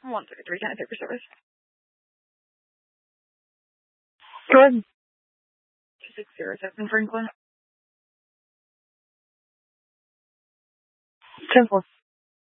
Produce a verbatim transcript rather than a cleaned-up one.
One thirty three, County Paper Service. Go ahead. Two six zero seven Franklin. ten four.